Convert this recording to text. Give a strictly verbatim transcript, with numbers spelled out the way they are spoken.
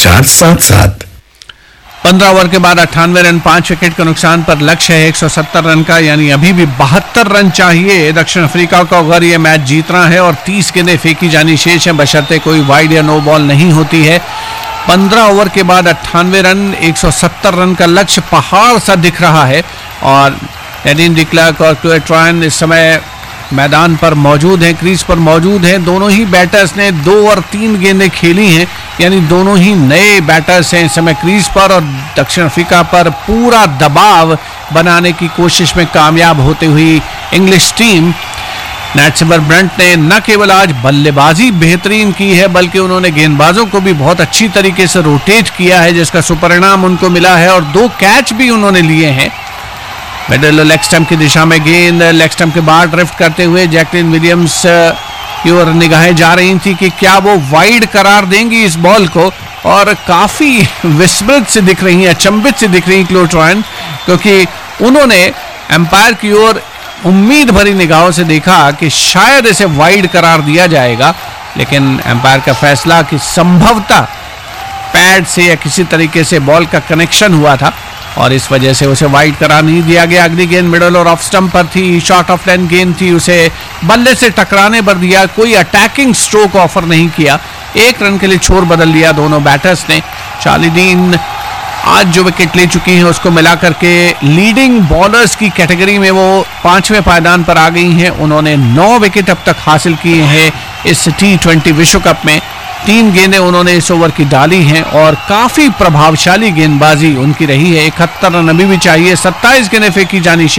चार सात सात। पंद्रह ओवर के बाद अट्ठानवे रन, पांच विकेट के नुकसान पर लक्ष्य है एक सौ सत्तर रन का, यानी अभी भी बहत्तर रन चाहिए दक्षिण अफ्रीका को अगर ये मैच जीतना है, और तीस गेंदें फेंकी जानी शेष है बशर्ते कोई वाइड या नो बॉल नहीं होती है। पंद्रह ओवर के बाद अट्ठानवे रन, एक सौ सत्तर रन का लक्ष्य पहाड़ सा दिख रहा है, और एडिन डिक्लर्क और क्लोए ट्रायन इस समय मैदान पर मौजूद हैं, क्रीज पर मौजूद हैं। दोनों ही बैटर्स ने दो और तीन गेंदें खेली हैं, यानी दोनों ही नए बैटर्स हैं इस समय क्रीज पर, और दक्षिण अफ्रीका पर पूरा दबाव बनाने की कोशिश में कामयाब होते हुई इंग्लिश टीम। नैट सिमर ब्रंट ने न केवल आज बल्लेबाजी बेहतरीन की है, बल्कि उन्होंने गेंदबाजों को भी बहुत अच्छी तरीके से रोटेट किया है, जिसका सुपरिणाम उनको मिला है, और दो कैच भी उन्होंने लिए हैं। मिडिल लेग स्टंप की दिशा में गेंद लेग स्टंप के बाहर ड्रिफ्ट करते हुए जैकलिन विलियम्स की ओर निगाहें जा रही थी कि क्या वो वाइड करार देंगी इस बॉल को, और काफी विस्मृत से दिख रही हैं, अचंभित से दिख रही हैं क्लोए ट्रायन, क्योंकि उन्होंने एम्पायर की ओर उम्मीद भरी निगाहों से देखा कि शायद इसे वाइड करार दिया जाएगा, लेकिन एम्पायर का फैसला कि संभवतः पैड से या किसी तरीके से बॉल का कनेक्शन हुआ था, और इस वजह से उसे वाइड करार नहीं दिया गया। अगली गेंद मिडल और ऑफ स्टंप पर थी, शॉर्ट ऑफ लेंथ गेंद थी, उसे बल्ले से टकराने पर दिया, कोई अटैकिंग स्ट्रोक ऑफर नहीं किया, एक रन के लिए छोर बदल लिया दोनों बैटर्स ने। चार्ली डीन आज जो विकेट ले चुकी हैं उसको मिलाकर के लीडिंग बॉलर्स की कैटेगरी में वो पांचवें पायदान पर आ गई हैं। उन्होंने नौ विकेट अब तक हासिल किए हैं इस टी ट्वेंटी विश्व कप में। तीन गेंदें उन्होंने इस ओवर की डाली हैं, और काफी प्रभावशाली गेंदबाजी उनकी रही है। इकहत्तर रन अभी भी चाहिए, सत्ताईस गेंदें फेंकी जानी